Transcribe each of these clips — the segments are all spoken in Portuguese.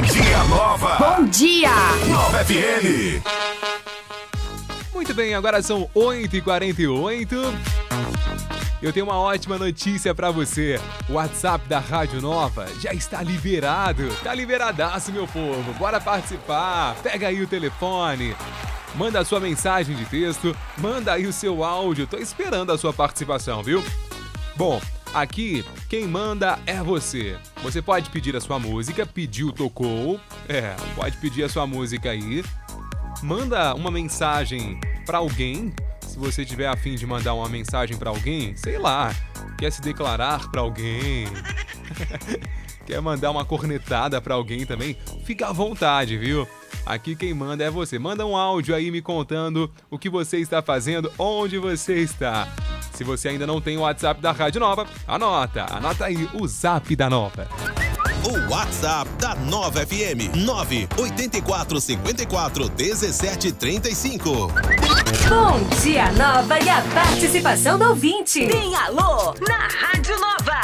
Dia Nova. Bom dia. Nova FM. Muito bem, agora são 8h48. Eu tenho uma ótima notícia pra você. O WhatsApp da Rádio Nova já está liberado. Tá liberadaço, meu povo. Bora participar. Pega aí o telefone. Manda a sua mensagem de texto. Manda aí o seu áudio. Tô esperando a sua participação, viu? Bom, aqui quem manda é você. Você pode pedir a sua música. Pediu, tocou. Pode pedir a sua música aí. Manda uma mensagem pra alguém. Se você tiver a fim de mandar uma mensagem pra alguém, sei lá, quer se declarar pra alguém, quer mandar uma cornetada pra alguém também, fica à vontade, viu? Aqui quem manda é você. Manda um áudio aí me contando o que você está fazendo, onde você está. Se você ainda não tem o WhatsApp da Rádio Nova, anota aí o Zap da Nova. O WhatsApp da Nova FM, 984541735. Bom dia, Nova, e a participação do ouvinte. Tem alô na Rádio Nova.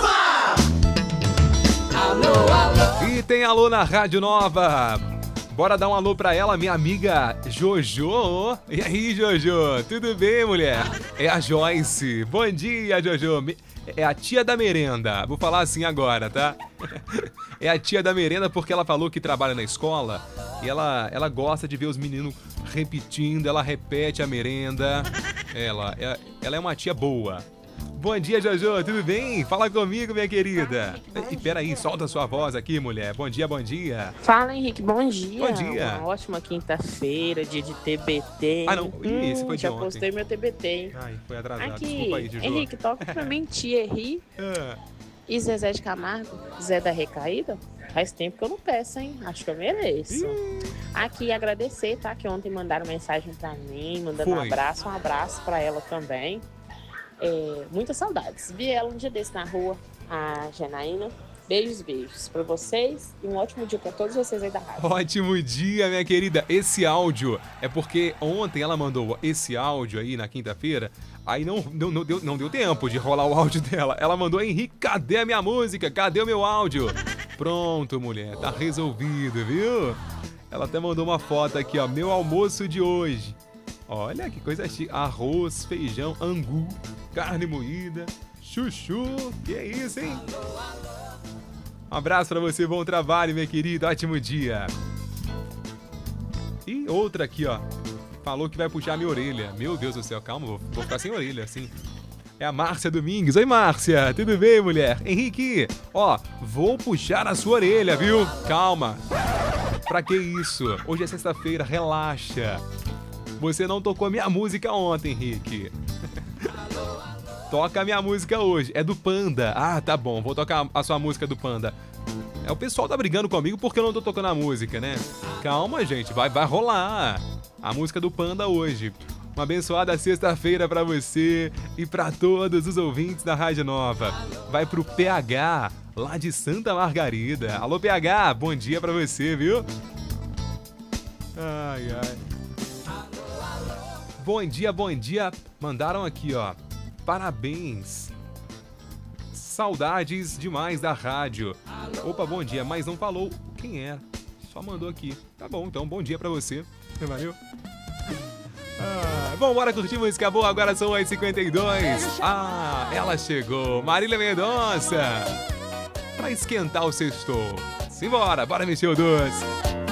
Alô, alô. E tem alô na Rádio Nova. Bora dar um alô pra ela, minha amiga Jojo. E aí, Jojo? Tudo bem, mulher? É a Joyce. Bom dia, Jojo. É a tia da merenda. Vou falar assim agora, tá? É a tia da merenda porque ela falou que trabalha na escola e ela gosta de ver os meninos repetindo, ela repete a merenda. Ela é uma tia boa. Bom dia, Jojo, tudo bem? Fala comigo, minha querida. E peraí, solta a sua voz aqui, mulher. Bom dia, bom dia. Fala, Henrique, bom dia. Bom dia. Uma ótima quinta-feira, dia de TBT. Ah, não, esse foi de já ontem. postei meu TBT, hein? Ai, foi atrasado. Aqui, Desculpa aí, Jojo. Henrique, toca pra mim, Thierry e Zezé de Camargo, Zé da Recaída. Faz tempo que eu não peço, hein? Acho que eu mereço. Aqui, agradecer, tá? Que ontem mandaram mensagem pra mim, mandando um abraço pra ela também. Muitas saudades. Vi ela um dia desse na rua, a Janaína. Beijos pra vocês e um ótimo dia pra todos vocês aí da rádio. Ótimo dia, minha querida. Esse áudio é porque ontem ela mandou esse áudio aí na quinta-feira, aí não deu tempo de rolar o áudio dela. Ela mandou: Henrique, cadê a minha música? Cadê o meu áudio? Pronto, mulher, tá resolvido, viu? Ela até mandou uma foto aqui, ó, meu almoço de hoje. Olha que coisa chique. Arroz, feijão, angu, carne moída, chuchu. Que é isso, hein? Um abraço pra você, bom trabalho, minha querida. Ótimo dia. E outra aqui, ó. Falou que vai puxar minha orelha. Meu Deus do céu, calma, vou ficar sem orelha, assim. É a Márcia Domingues. Oi, Márcia. Tudo bem, mulher? Henrique, ó, vou puxar a sua orelha, viu? Calma. Pra que isso? Hoje é sexta-feira, relaxa. Você não tocou minha música ontem, Henrique. Toca a minha música hoje. É do Panda. Ah, tá bom. Vou tocar a sua música do Panda. O pessoal tá brigando comigo porque eu não tô tocando a música, né? Calma, gente. Vai rolar a música do Panda hoje. Uma abençoada sexta-feira pra você e pra todos os ouvintes da Rádio Nova. Vai pro PH, lá de Santa Margarida. Alô, PH. Bom dia pra você, viu? Ai, ai. Bom dia, bom dia. Mandaram aqui, ó. Parabéns. Saudades demais da rádio. Opa, bom dia, mas não falou quem é. Só mandou aqui. Tá bom, então bom dia pra você. Valeu. Bom, bora curtir música boa. Agora são 8h52. Ela chegou. Marília Mendonça. Pra esquentar o sextou. Simbora, bora mexer o doce.